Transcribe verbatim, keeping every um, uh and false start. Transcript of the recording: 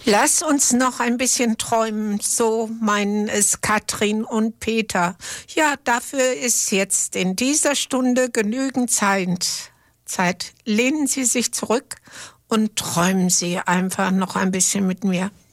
Lass uns noch ein bisschen träumen, so meinen es Katrin und Peter. Ja, dafür ist jetzt in dieser Stunde genügend Zeit. Zeit. Lehnen Sie sich zurück und träumen Sie einfach noch ein bisschen mit mir.